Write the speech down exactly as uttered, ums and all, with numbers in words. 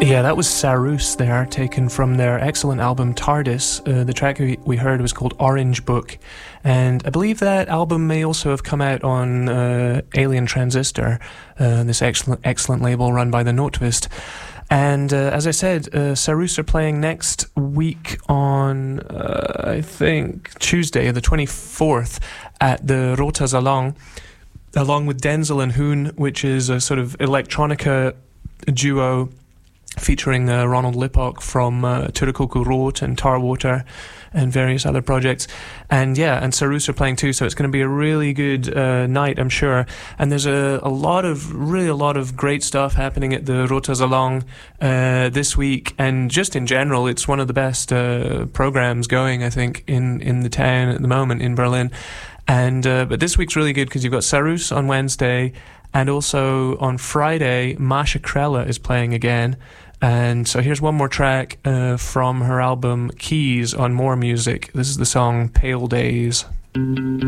Yeah, that was Sarus there, taken from their excellent album TARDIS. Uh, the track we, we heard was called Orange Book, and I believe that album may also have come out on uh, Alien Transistor, uh, this excellent excellent label run by the Notvist. And uh, as I said, uh, Sarus are playing next week on, uh, I think, Tuesday, the twenty-fourth, at the Rota Salon, along with Denzel and Hoon, which is a sort of electronica duo featuring uh, Ronald Lippock from uh, Turikoku Road and Tarwater and various other projects. And yeah, and Sarus are playing too, so it's going to be a really good uh, night, I'm sure. And there's a, a lot of, really a lot of great stuff happening at the Rota Salon uh, this week, and just in general, it's one of the best uh, programs going, I think, in, in the town at the moment in Berlin. And uh, but this week's really good because you've got Sarus on Wednesday, and also on Friday, Masha Krella is playing again. And so here's one more track uh, from her album Keys on More Music. This is the song Pale Days.